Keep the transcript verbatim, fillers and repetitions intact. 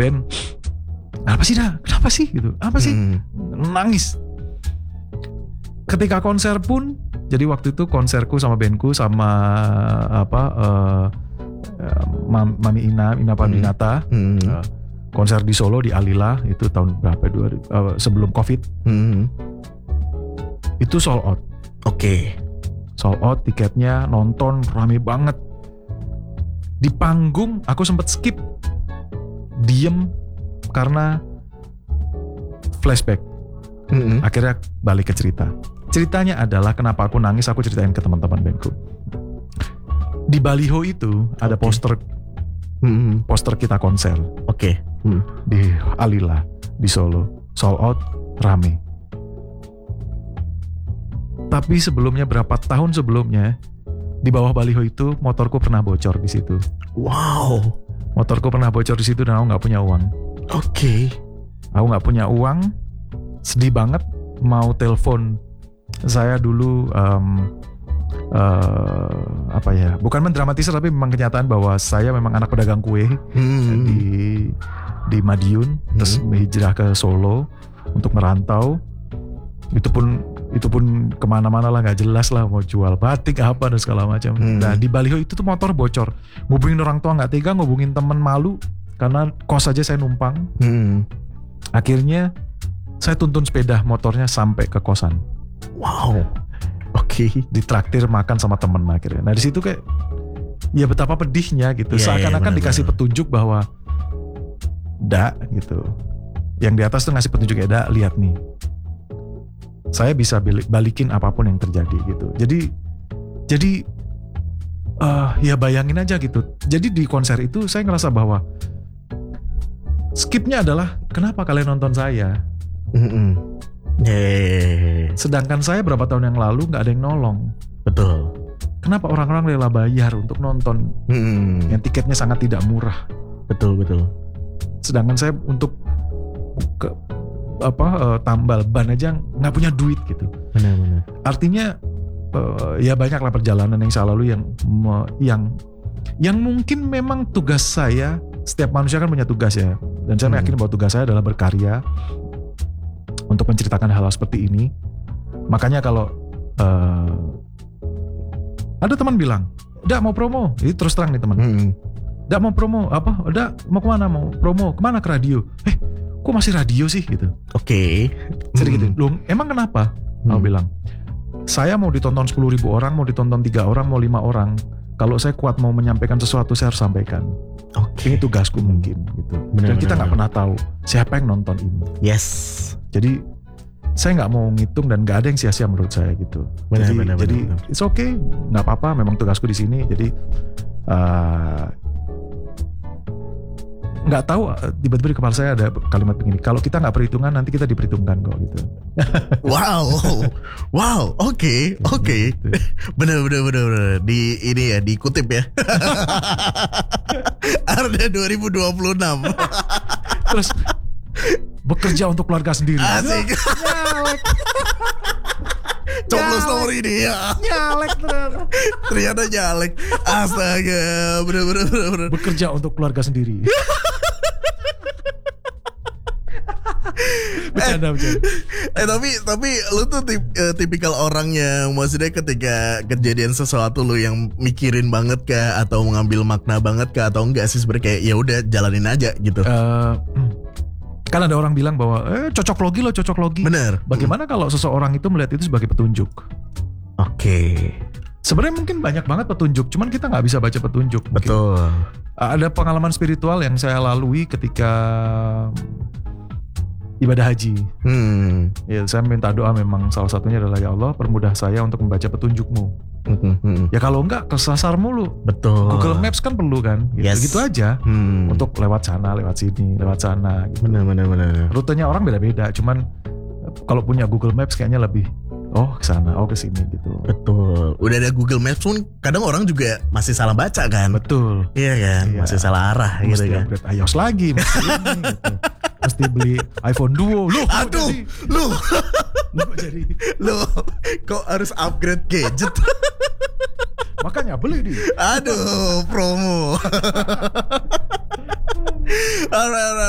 band. Apa sih dah? Kenapa sih gitu? Apa sih? Hmm. Nangis. Ketika konser pun, jadi waktu itu konserku sama bandku sama apa uh, uh, Mami Ina, Ina Pandinata, hmm. uh, konser di Solo di Alila itu tahun berapa? Dua, uh, sebelum Covid. Hmm. Itu sold out. Oke. Okay. Sold out tiketnya, nonton rame banget. Di panggung aku sempet skip, diem karena flashback. Mm-hmm. Akhirnya balik ke cerita. Ceritanya adalah kenapa aku nangis, aku ceritain ke teman-teman bandku. Di baliho itu ada okay. poster, mm-hmm. poster kita konser. Oke. Okay. Mm. Di Alila di Solo, sold out, rame. Tapi sebelumnya berapa tahun sebelumnya di bawah baliho itu motorku pernah bocor di situ. Wow. Motorku pernah bocor di situ dan aku nggak punya uang. Oke. Okay. Aku nggak punya uang. Sedih banget, mau telepon saya dulu um, uh, apa ya, bukan mendramatisir tapi memang kenyataan bahwa saya memang anak pedagang kue hmm. di di Madiun, hmm. terus hijrah ke Solo untuk merantau. Itu pun itu pun kemana-mana lah, nggak jelas lah, mau jual batik apa dan segala macam. Hmm. Nah di baliho itu tuh motor bocor, ngubungin orang tua nggak tega, ngubungin temen malu karena kos aja saya numpang. Hmm. Akhirnya saya tuntun sepeda motornya sampai ke kosan. Wow. Oke. Okay. Ditraktir makan sama temen akhirnya. Nah di situ kayak ya betapa pedihnya gitu. Yeah, seakan-akan yeah, dikasih petunjuk bahwa dak gitu. Yang di atas tuh ngasih petunjuk ya, dak lihat nih. Saya bisa balikin apapun yang terjadi gitu. Jadi jadi uh, ya bayangin aja gitu. Jadi di konser itu saya ngerasa bahwa skipnya adalah kenapa kalian nonton saya? Mm-hmm. Yeah. Sedangkan saya berapa tahun yang lalu nggak ada yang nolong. Betul. Kenapa orang-orang rela bayar untuk nonton mm-hmm. yang tiketnya sangat tidak murah? Betul betul. Sedangkan saya untuk ke, apa uh, tambal ban aja nggak punya duit gitu. Benar-benar. Artinya uh, ya banyaklah perjalanan yang saya lalui yang yang yang mungkin memang tugas saya. Setiap manusia kan punya tugas ya. Dan saya hmm. yakin bahwa tugas saya adalah berkarya untuk menceritakan hal-hal seperti ini. Makanya kalau uh, ada teman bilang, "Dak mau promo." Ini terus terang nih teman. Hmm. "Dak mau promo apa? Dak mau kemana? Mau promo kemana? Ke radio." Eh, kok masih radio sih gitu? Oke. Okay. Jadi hmm. gitu. Loh, emang kenapa? Hmm. Aku bilang, "Saya mau ditonton sepuluh ribu orang, mau ditonton tiga orang, mau lima orang. Kalau saya kuat mau menyampaikan sesuatu, saya harus sampaikan." Okay. Ini tugasku mungkin gitu. Bener, Dan kita nggak pernah tahu siapa yang nonton ini. Yes. Jadi saya nggak mau ngitung dan nggak ada yang sia-sia menurut saya gitu. Bener, jadi bener, jadi bener. It's okay, nggak apa-apa. Memang tugasku di sini. Jadi nggak uh, tahu tiba-tiba di kepala saya ada kalimat begini. Kalau kita nggak perhitungan, nanti kita diperhitungkan kok gitu. Wow, wow, oke, okay, oke, okay. Gitu. bener, bener, bener, bener. Di ini ya, dikutip ya. Arda dua ribu dua puluh enam. Terus bekerja untuk keluarga sendiri. Asik. Nyalek. Coblos nomor ini ya. Nyalek ternyata. Ternyata nyalek. Astaga, bener, bener, bener, bener. Bekerja untuk keluarga sendiri. Bercanda, bercanda. Eh tapi tapi lu tuh tip, uh, tipikal orang yang maksudnya ketika kejadian sesuatu lu yang mikirin banget kah atau mengambil makna banget kah atau enggak sih sebenarnya kayak ya udah jalanin aja gitu. Uh, kan ada orang bilang bahwa eh cocok logi lo cocok logi. Bener. Bagaimana hmm. kalau seseorang itu melihat itu sebagai petunjuk? Oke. Okay. Sebenarnya mungkin banyak banget petunjuk, cuman kita nggak bisa baca petunjuk. Betul. Mungkin. Ada pengalaman spiritual yang saya lalui ketika ibadah haji. Hmm. Ya, saya minta doa memang salah satunya adalah ya Allah permudah saya untuk membaca petunjukmu. Hmm, hmm. Ya kalau enggak kesasar mulu. Betul. Google Maps kan perlu kan. Gitu, yes. gitu aja. Hmm. Untuk lewat sana, lewat sini, lewat sana. Gitu. Benar, benar, benar. Rutenya orang beda-beda. Cuman kalau punya Google Maps kayaknya lebih oh ke sana, oh ke sini gitu. Betul. Udah ada Google Maps pun kadang orang juga masih salah baca kan. Betul. Iya kan. Iya. Masih salah arah mesti gitu kan. Mesti upgrade iOS lagi. Mesti ini gitu. Mesti beli iPhone Duo. Loh, aduh, jadi, lu, lu kok jadi, lu kok harus upgrade gadget? Makanya beli nih. Aduh, promo. Alright, alright.